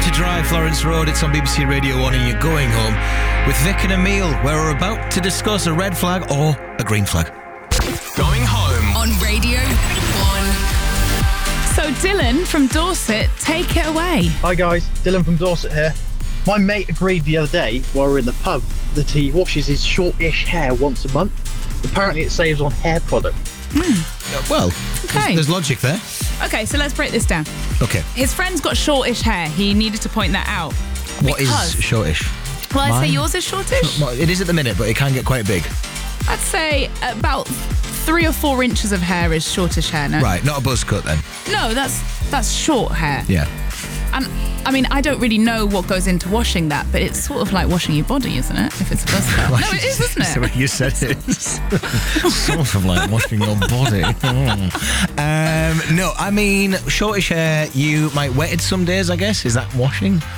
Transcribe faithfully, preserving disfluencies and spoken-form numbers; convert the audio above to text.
to Drive, Florence Road. It's on B B C Radio one and you're going home with Vic and Emil, where we're about to discuss a red flag or a green flag. Going home on Radio one. So Dylan from Dorset, take it away. Hi guys, Dylan from Dorset here. My mate agreed the other day while we were in the pub that he washes his short-ish hair once a month. Apparently it saves on hair product. Mm. Well, okay. there's, there's logic there. Okay, so let's break this down. Okay. His friend's got shortish hair. He needed to point that out. What is shortish? Well, I'd Mine? say yours is shortish. It is at the minute, but it can get quite big. I'd say about three or four inches of hair is shortish hair, no? Right, not a buzz cut then. No, that's that's short hair. Yeah. And I mean, I don't really know what goes into washing that, but it's sort of like washing your body, isn't it? If it's a buzz cut. No, it is, isn't it? That's the way you said it. Sort of like washing your body. um, no, I mean, shortish hair, you might wet it some days, I guess. Is that washing?